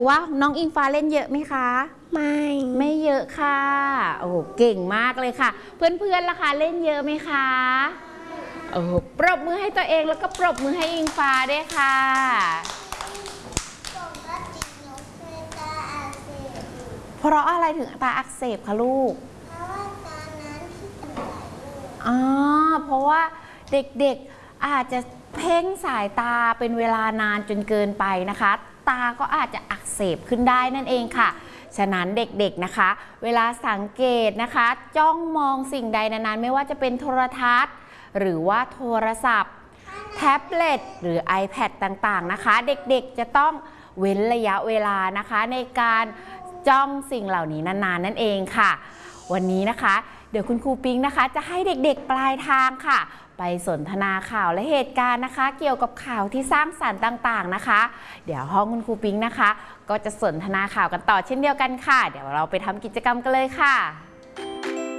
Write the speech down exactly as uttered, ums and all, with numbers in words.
ว่าน้องอิงฟ้าเล่นเยอะไหมคะไม่ไม่เยอะค่ะโอ้โหเก่งมากเลยค่ะเพื่อนๆล่ะคะเล่นเยอะไหมคะโอ้โหปรบมือให้ตัวเองแล้วก็ปรบมือให้อิงฟ้าด้วยค่ะเพราะอะไรถึงตาอักเสบคะลูกเพราะว่าตอนนั้นที่ตาไหลอ๋อเพราะว่าเด็กๆอาจจะเพ่งสายตาเป็นเวลานานจนเกินไปนะคะตาก็อาจจะอักเสบขึ้นได้นั่นเองค่ะฉะนั้นเด็กๆนะคะเวลาสังเกตนะคะจ้องมองสิ่งใดนานๆไม่ว่าจะเป็นโทรทัศน์หรือว่าโทรศัพท์แท็บเล็ตหรือ ไอแพด ต่างๆนะคะเด็กๆจะต้องเว้นระยะเวลานะคะในการจ้องสิ่งเหล่านี้นานๆนั่นเองค่ะวันนี้นะคะเดี๋ยวคุณครูปิ๊งนะคะจะให้เด็กๆปลายทางค่ะไปสนทนาข่าวและเหตุการณ์นะคะเกี่ยวกับข่าวที่สร้างสรรค์ต่างๆนะคะเดี๋ยวห้องคุณครูปิ๊งนะคะก็จะสนทนาข่าวกันต่อเช่นเดียวกันค่ะเดี๋ยวเราไปทำกิจกรรมกันเลยค่ะ